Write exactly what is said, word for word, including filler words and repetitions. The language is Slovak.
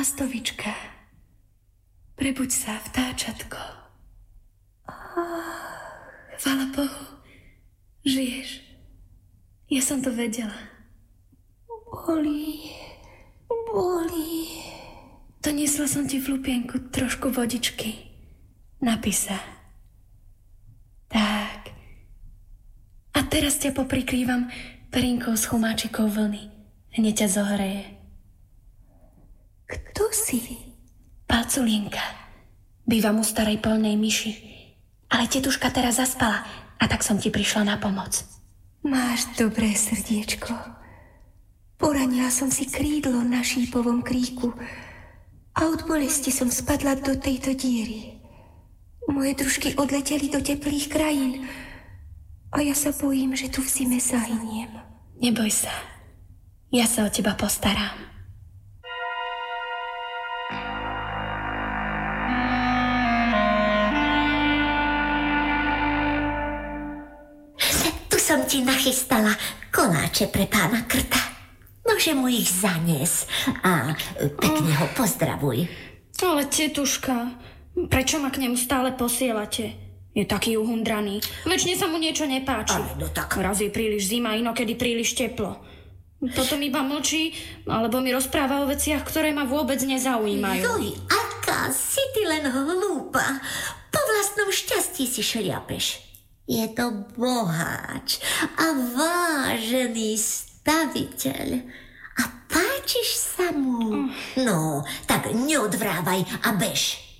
Lastovička, prebuď sa, vtáčatko. Chvála Bohu, žiješ. Ja som to vedela. Bolí, bolí. Doniesla som ti v lupienku trošku vodičky. Napí sa. Tak. A teraz ťa poprikrývam perinkou s chumáčikou vlny. Hneď ťa zohreje. Kto si? Palculienka. Bývam u starej poľnej myši. Ale tetuška teraz zaspala a tak som ti prišla na pomoc. Máš dobré srdiečko. Poranila som si krídlo na šípovom kríku a od bolesti som spadla do tejto diery. Moje družky odleteli do teplých krajín a ja sa bojím, že tu v zime zahyniem. Neboj sa. Ja sa o teba postarám. Tu som ti nachystala koláče pre pána Krta. Nože mu ich zanies a pekne ho pozdravuj. Ale tetuška, prečo ma k nemu stále posielate? Je taký uhundraný. Večne sa mu niečo nepáči. Ale no tak. Raz je príliš zima, inokedy príliš teplo. Potom iba mlčí, alebo mi rozpráva o veciach, ktoré ma vôbec nezaujímajú. Joj, aká si ty len hlúpa. Po vlastnom šťastí si šliapeš. Je to boháč a vážený staviteľ. A páčiš sa mu? No, tak neodvrávaj a bež.